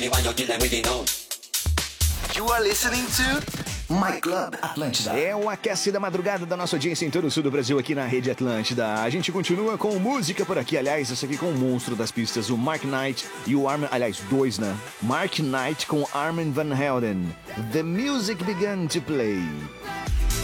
You are listening to My Club Atlântida. É o Aquece da Madrugada da nossa audiência em todo o sul do Brasil aqui na Rede Atlântida. A gente continua com música por aqui. Aliás, essa aqui com o monstro das pistas, o Mark Knight e o Armin... Aliás, dois, né? Mark Knight com Armin Van Helden. The Music Began to Play.